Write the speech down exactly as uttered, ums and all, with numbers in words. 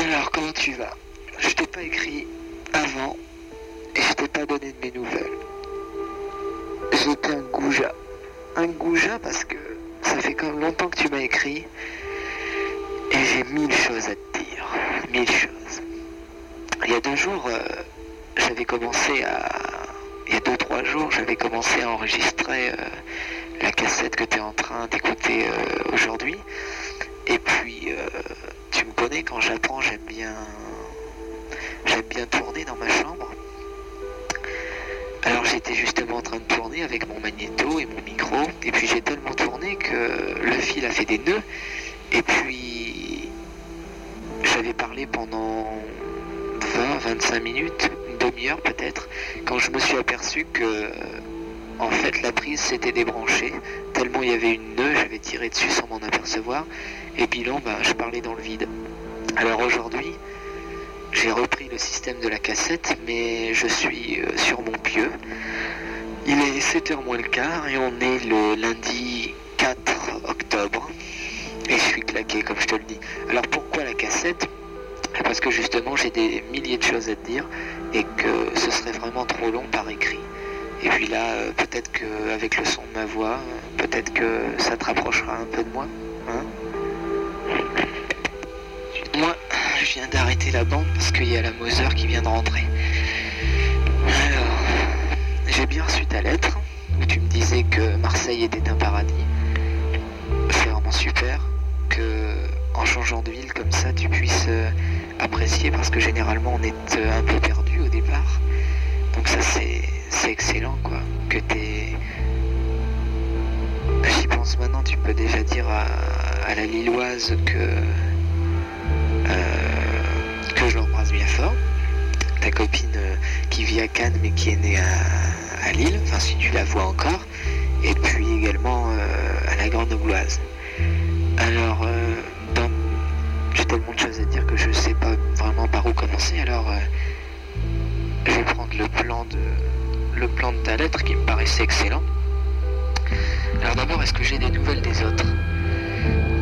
Alors, comment tu vas? Je t'ai pas écrit avant et je t'ai pas donné de mes nouvelles. J'étais un goujat. Un goujat parce que ça fait quand même longtemps que tu m'as écrit et j'ai mille choses à te dire. Mille choses. Il y a deux jours, euh, j'avais commencé à... Il y a deux, trois jours, j'avais commencé à enregistrer euh, la cassette que tu es en train d'écouter euh, aujourd'hui. Et puis, euh, tu me connais, quand j'apprends, j'aime bien... J'aime bien tourner dans ma chambre. Alors j'étais justement en train de tourner avec mon magnéto et mon micro. Et puis j'ai tellement tourné que le fil a fait des nœuds. Et puis j'avais parlé pendant vingt à vingt-cinq minutes, une demi-heure peut-être, quand je me suis aperçu que en fait la prise s'était débranchée. Tellement il y avait une nœud, j'avais tiré dessus sans m'en apercevoir. Et bilan, bah, je parlais dans le vide. Alors aujourd'hui, j'ai repris le système de la cassette, mais je suis euh, sur mon pieu. Il est sept heures moins le quart et on est le lundi quatre octobre. Et je suis claqué, comme je te le dis. Alors pourquoi la cassette? Parce que justement j'ai des milliers de choses à te dire et que ce serait vraiment trop long par écrit. Et puis là, euh, peut-être qu'avec le son de ma voix, euh, peut-être que ça te rapprochera un peu de moi. Hein? Moi, je viens d'arrêter la bande parce qu'il y a la Moser qui vient de rentrer. Alors, j'ai bien reçu ta lettre où tu me disais que Marseille était un paradis. C'est vraiment super que en changeant de ville comme ça, tu puisses euh, apprécier, parce que généralement on est euh, un peu perdu au départ. Donc ça c'est, c'est excellent quoi. Que t'es... J'y pense maintenant, tu peux déjà dire à, à la Lilloise que... Euh, que je l'embrasse bien fort, ta copine euh, qui vit à Cannes mais qui est née à, à Lille, enfin si tu la vois encore, et puis également euh, à la Grenobloise. Alors, euh, dans... j'ai tellement de choses à dire que je sais pas vraiment par où commencer, alors euh, je vais prendre le plan de le plan de ta lettre qui me paraissait excellent. Alors d'abord, est-ce que j'ai des nouvelles des autres?